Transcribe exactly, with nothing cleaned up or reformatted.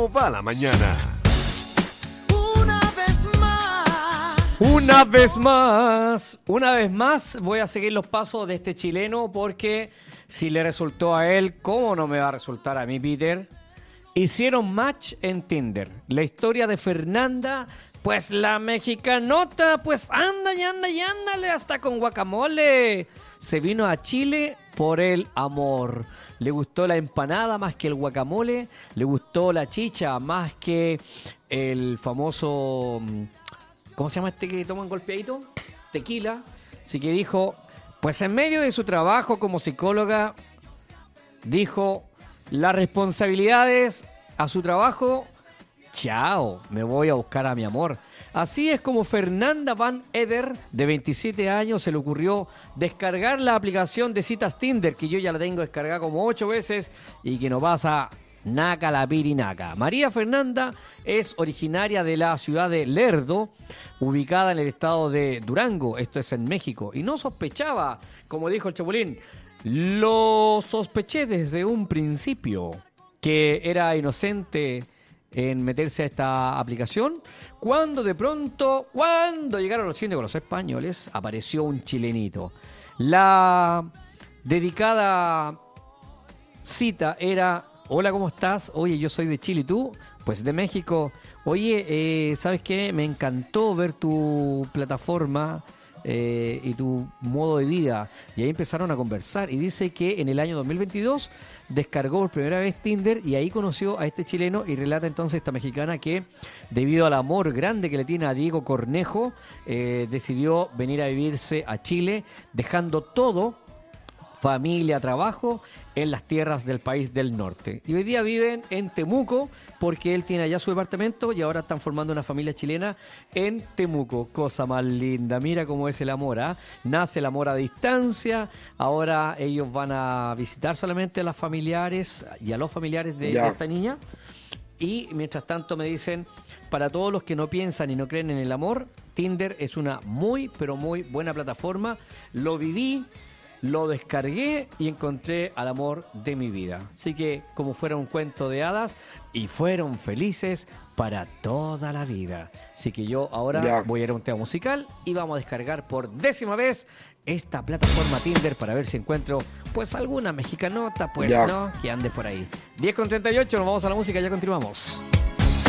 ¿Cómo va la mañana? Una vez más. Una vez más, una vez más voy a seguir los pasos de este chileno porque si le resultó a él, ¿cómo no me va a resultar a mí, Peter? Hicieron match en Tinder. La historia de Fernanda, pues la mexicanota, pues anda y anda y ándale hasta con guacamole. Se vino a Chile por el amor. Le gustó la empanada más que el guacamole. Le gustó la chicha más que el famoso... ¿Cómo se llama este que toman golpeadito? Tequila. Así que dijo, pues en medio de su trabajo como psicóloga, dijo, las responsabilidades a su trabajo, chao, me voy a buscar a mi amor. Así es como Fernanda Van Eder, de veintisiete años, se le ocurrió descargar la aplicación de citas Tinder, que yo ya la tengo descargada como ocho veces y que no pasa naca la pirinaca. María Fernanda es originaria de la ciudad de Lerdo, ubicada en el estado de Durango, esto es en México, y no sospechaba, como dijo el Chapulín, lo sospeché desde un principio, que era inocente en meterse a esta aplicación, cuando de pronto, cuando llegaron los cines con los españoles, apareció un chilenito. La dedicada cita era, hola, ¿cómo estás? Oye, yo soy de Chile, ¿y tú? Pues de México. Oye, eh, ¿sabes qué? Me encantó ver tu plataforma eh, y tu modo de vida. Y ahí empezaron a conversar. Y dice que en el año dos mil veintidós descargó por primera vez Tinder y ahí conoció a este chileno y relata entonces esta mexicana que debido al amor grande que le tiene a Diego Cornejo, eh, decidió venir a vivirse a Chile, dejando todo, familia, trabajo, en las tierras del país del norte. Y hoy día viven en Temuco porque él tiene allá su departamento y ahora están formando una familia chilena en Temuco. Cosa más linda. Mira cómo es el amor, ¿ah? Nace el amor a distancia. Ahora ellos van a visitar solamente a las familiares y a los familiares de, de esta niña. Y mientras tanto me dicen, para todos los que no piensan y no creen en el amor, Tinder es una muy, pero muy buena plataforma. Lo viví, lo descargué y encontré al amor de mi vida. Así que como fuera un cuento de hadas y fueron felices para toda la vida. Así que yo ahora ya. voy a ir a un tema musical y vamos a descargar por décima vez esta plataforma Tinder para ver si encuentro pues alguna mexicanota, pues ya. no, que ande por ahí. diez con treinta y ocho, nos vamos a la música, ya continuamos.